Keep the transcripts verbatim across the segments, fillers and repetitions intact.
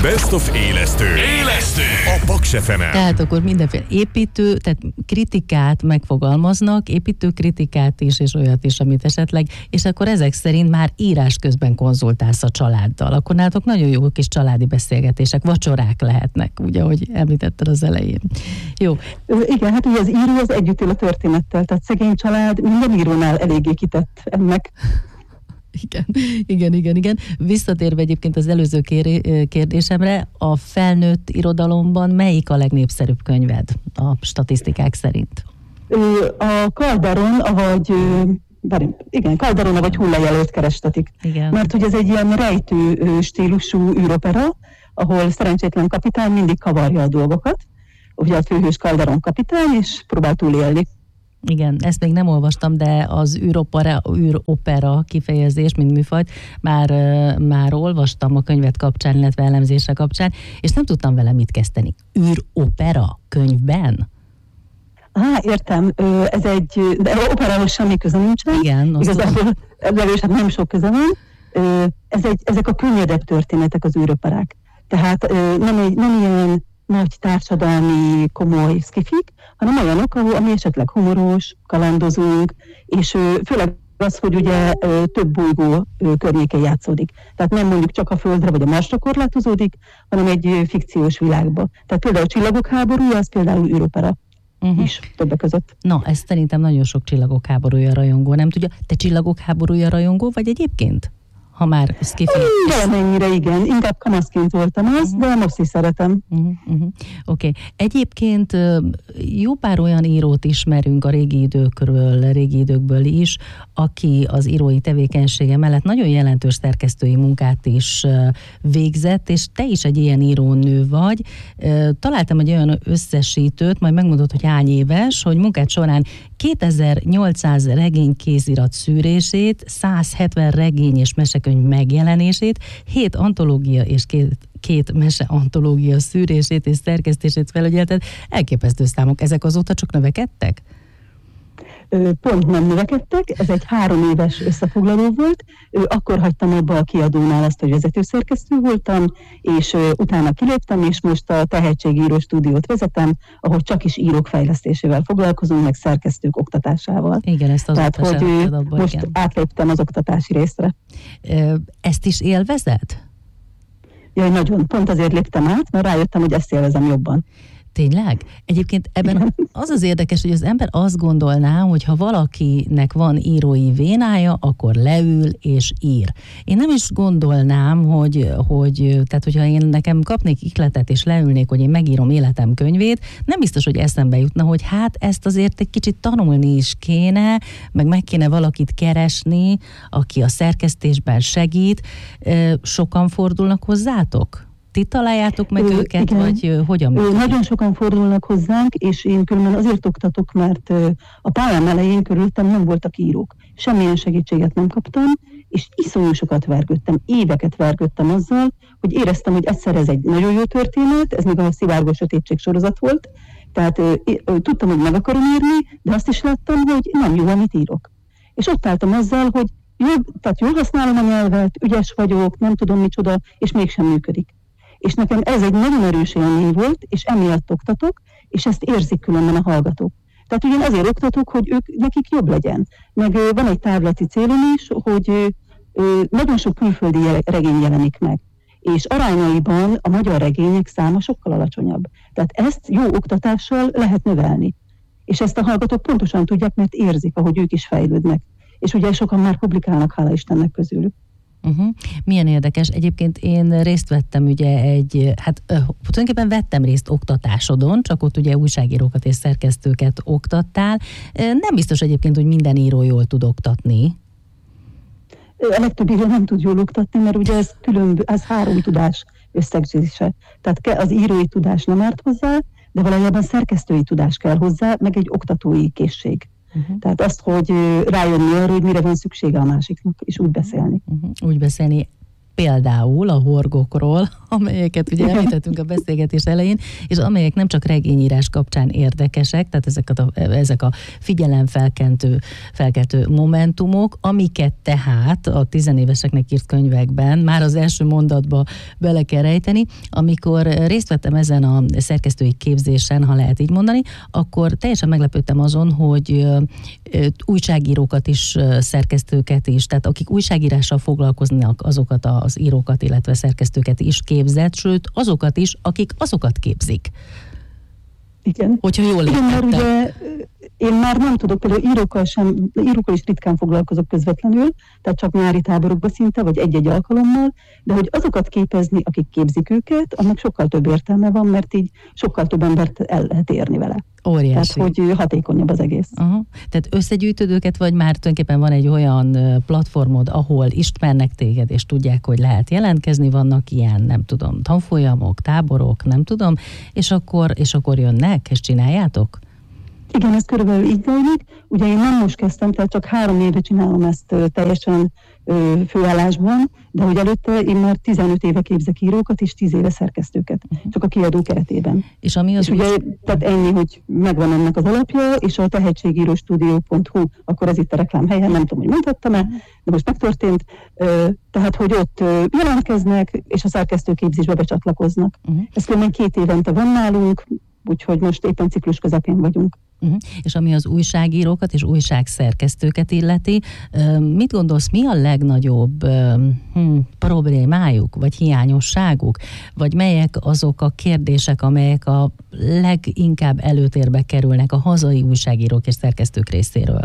Best of Élesztő. Élesztő. A Paks ef emen. Tehát akkor mindenféle építő, tehát kritikát megfogalmaznak, építő kritikát is, és olyat is, amit esetleg, és akkor ezek szerint már írás közben konzultálsz a családdal. Akkor nálatok nagyon jó kis családi beszélgetések, vacsorák lehetnek, ugye, ahogy említetted az elején. Jó. Igen, hát ugye az író az együtt él a történettel, tehát szegény család minden írónál eléggé kitett ennek. Igen, igen, igen, igen. Visszatérve egyébként az előző kérdésemre, a felnőtt irodalomban melyik a legnépszerűbb könyved a statisztikák szerint? A Calderon, avagy igen, Calderon, avagy Hullajelölt kerestetik. Igen. Mert hogy ez egy ilyen rejtő stílusú űropera, ahol szerencsétlen kapitány mindig kavarja a dolgokat. Ugye a főhős Calderon kapitány, és próbál túlélni. Igen, ezt még nem olvastam, de az űropera, űropera kifejezés, mint műfajt, már, már olvastam a könyvet kapcsán, illetve elemzése kapcsán, és nem tudtam vele mit kezdeni. Űropera könyvben? Á, értem, ez egy, de operához semmi köze nincsen. Igen, igazából legalábbis hát nem sok köze van. Ez egy, ezek a könnyedebb történetek az űroperák. Tehát nem, egy, nem ilyen nagy társadalmi, komoly szkifik, hanem olyanok, ami esetleg humoros, kalandozunk, és főleg az, hogy ugye több bolygó környékén játszódik. Tehát nem mondjuk csak a Földre vagy a Marsra korlátozódik, hanem egy fikciós világba. Tehát például a Csillagok háborúja, az például űropera uh-huh. is többek között. Na, ezt szerintem nagyon sok Csillagok háborúja rajongó, nem tudja? Te Csillagok háborúja rajongó vagy egyébként? Ha már skifi. Valamennyire igen, inkább kamaszként voltam az, uh-huh. de most is szeretem. Uh-huh. Uh-huh. Oké. Okay. Egyébként jó pár olyan írót ismerünk a régi időkről, régi időkből is, aki az írói tevékenysége mellett nagyon jelentős szerkesztői munkát is végzett, és te is egy ilyen írónő vagy. Találtam egy olyan összesítőt, majd megmondod, hogy hány éves, hogy munkát során kétezer-nyolcszáz regény kézirat szűrését, száz hetven regény és mesekönyv megjelenését, hét antológia és két, két mese antológia szűrését és szerkesztését felügyelted. Elképesztő számok. Ezek azóta csak növekedtek? Pont nem növekedtek, ez egy három éves összefoglaló volt. Akkor hagytam abba a kiadónál azt, hogy vezetőszerkesztő voltam, és utána kiléptem, és most a Tehetségíró stúdiót vezetem, ahol csak is írók fejlesztésével foglalkozunk, meg szerkesztők oktatásával. Igen, ezt az Tehát, hogy abba, most igen. átléptem az oktatási részre. Ezt is élvezed? Jaj, nagyon. Pont azért léptem át, mert rájöttem, hogy ezt élvezem jobban. Tényleg? Egyébként ebben az az érdekes, hogy az ember azt gondolná, hogy ha valakinek van írói vénája, akkor leül és ír. Én nem is gondolnám, hogy, hogy tehát hogyha én nekem kapnék ihletet és leülnék, hogy én megírom életem könyvét, nem biztos, hogy eszembe jutna, hogy hát ezt azért egy kicsit tanulni is kéne, meg meg kéne valakit keresni, aki a szerkesztésben segít. Sokan fordulnak hozzátok? Ti találjátok meg Ö, őket, igen. vagy hogyan? Ö, nagyon sokan fordulnak hozzánk, és én különben azért oktatok, mert a pályám elején körülöttem nem voltak írók. Semmilyen segítséget nem kaptam, és iszonyú sokat vergődtem, éveket vergődtem azzal, hogy éreztem, hogy egyszer ez egy nagyon jó történet, ez még a Szivárgó sötétség sorozat volt, tehát ö, ö, tudtam, hogy meg akarom írni, de azt is láttam, hogy nem jó, amit írok. És ott álltam azzal, hogy jó, tehát jól használom a nyelvet, ügyes vagyok, nem tudom micsoda, és mégsem működik. És nekem ez egy nagyon erős élmény volt, és emiatt oktatok, és ezt érzik különben a hallgatók. Tehát ugyan azért oktatok, hogy ők, nekik jobb legyen. Meg van egy távlati célom is, hogy nagyon sok külföldi regény jelenik meg. És arányaiban a magyar regények száma sokkal alacsonyabb. Tehát ezt jó oktatással lehet növelni. És ezt a hallgatók pontosan tudják, mert érzik, ahogy ők is fejlődnek. És ugye sokan már publikálnak, hála Istennek közülük. Uh-huh. Milyen érdekes. Egyébként én részt vettem ugye egy, hát uh, tulajdonképpen vettem részt oktatásodon, csak ott ugye újságírókat és szerkesztőket oktattál. Nem biztos egyébként, hogy minden író jól tud oktatni. A legtöbb író nem tud jól oktatni, mert ugye ez, különb, ez három tudás összegzése. Tehát az írói tudás nem árt hozzá, de valójában szerkesztői tudás kell hozzá, meg egy oktatói készség. Uh-huh. Tehát azt, hogy rájönni arra, hogy mire van szüksége a másiknak, és úgy beszélni. Uh-huh. Úgy beszélni. például a horgokról, amelyeket ugye említettünk a beszélgetés elején, és amelyek nem csak regényírás kapcsán érdekesek, tehát ezek a, ezek a figyelemfelkeltő felkeltő momentumok, amiket tehát a tizenéveseknek írt könyvekben már az első mondatba bele kell rejteni. Amikor részt vettem ezen a szerkesztői képzésen, ha lehet így mondani, akkor teljesen meglepődtem azon, hogy újságírókat is, szerkesztőket is, tehát akik újságírással foglalkoznak, azokat az írókat, illetve szerkesztőket is képzett, sőt azokat is, akik azokat képzik. Igen. Hogyha jól Igen, mert értettem. ugye én már nem tudok, például írókkal sem, írókkal is ritkán foglalkozok közvetlenül, tehát csak nyári táborokba szinte, vagy egy-egy alkalommal, de hogy azokat képezni, akik képzik őket, annak sokkal több értelme van, mert így sokkal több embert el lehet érni vele. Óriási. Tehát, hogy hatékonyabb az egész. Aha. Tehát összegyűjtöd őket, vagy már tulajdonképpen van egy olyan platformod, ahol ismernek téged, és tudják, hogy lehet jelentkezni, vannak ilyen, nem tudom, tanfolyamok, táborok, nem tudom, és akkor, és akkor jönnek, és csináljátok? Igen, ez körülbelül így zajlik. Ugye én nem most kezdtem, tehát csak három éve csinálom ezt ö, teljesen ö, főállásban, de hogy előtte én már tizenöt éve képzek írókat, és tíz éve szerkesztőket, uh-huh. csak a kiadó keretében. És ami az és ugye, tehát ennyi, hogy megvan ennek az alapja, és a tehetségíróstúdió pont hu, akkor ez itt a reklám helye, nem tudom, hogy mondhattam-e, de most megtörtént. Ö, tehát, hogy ott ö, jelentkeznek, és a szerkesztőképzésbe becsatlakoznak. Uh-huh. Ez különben két évente van nálunk, úgyhogy most éppen ciklus közepén vagyunk. Uh-huh. És ami az újságírókat és újságszerkesztőket illeti, mit gondolsz, mi a legnagyobb hm, problémájuk, vagy hiányosságuk? Vagy melyek azok a kérdések, amelyek a leginkább előtérbe kerülnek a hazai újságírók és szerkesztők részéről?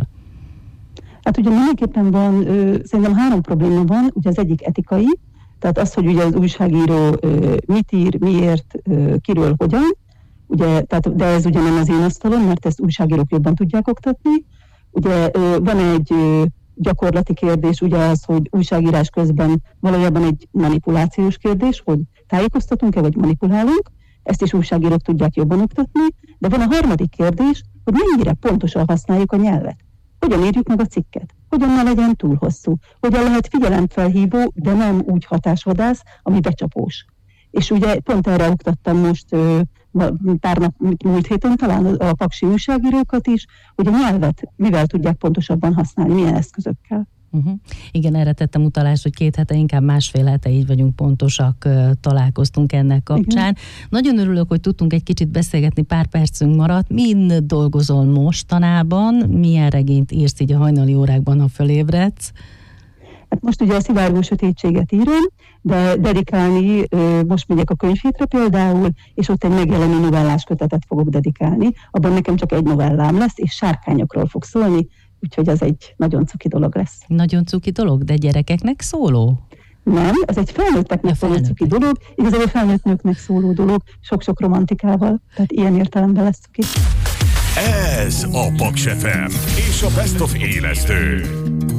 Hát ugye mindenképpen van, ö, szerintem három probléma van, ugye az egyik etikai, tehát az, hogy ugye az újságíró ö, mit ír, miért, ö, kiről, hogyan, ugye, tehát, de ez ugye nem az én asztalon, mert ezt újságírók jobban tudják oktatni. Ugye ö, van egy ö, gyakorlati kérdés, ugye az, hogy újságírás közben valójában egy manipulációs kérdés, hogy tájékoztatunk-e, vagy manipulálunk, ezt is újságírók tudják jobban oktatni, de van a harmadik kérdés, hogy mennyire pontosan használjuk a nyelvet. Hogyan írjuk meg a cikket? Hogyan ne legyen túl hosszú? Hogyan lehet figyelemfelhívó, de nem úgy hatásvadász, ami becsapós? És ugye pont erre oktattam most ö, pár nap, múlt héten talán a paksi újságírókat is, hogy a nyelvet mivel tudják pontosabban használni, milyen eszközökkel. Uh-huh. Igen, erre tettem utalást, hogy két hete, inkább másfél hete, így vagyunk pontosak, uh, találkoztunk ennek kapcsán. Igen. Nagyon örülök, hogy tudtunk egy kicsit beszélgetni, pár percünk maradt. Min dolgozol mostanában? Milyen regényt írsz így a hajnali órákban, ha fölébredsz? Hát most ugye a Szivárgó sötétséget írom, de dedikálni, most megyek a könyvhétre például, és ott egy megjelenő novellás kötetet fogok dedikálni. Abban nekem csak egy novellám lesz, és sárkányokról fog szólni, úgyhogy ez egy nagyon cuki dolog lesz. Nagyon cuki dolog, de gyerekeknek szóló? Nem, ez egy felnőtteknek szóló cuki dolog, igazából felnőtt nőknek szóló dolog, sok-sok romantikával, tehát ilyen értelemben lesz cuki. Ez a Paks ef em és a Best of Élesztő.